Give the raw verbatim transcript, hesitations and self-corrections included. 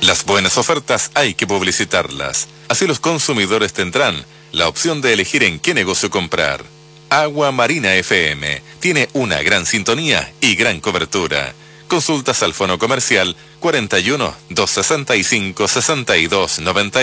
Las buenas ofertas hay que publicitarlas. Así los consumidores tendrán la opción de elegir en qué negocio comprar. Agua Marina F M tiene una gran sintonía y gran cobertura. Consultas al fono comercial cuarenta y uno, doscientos sesenta y cinco, sesenta y dos noventa.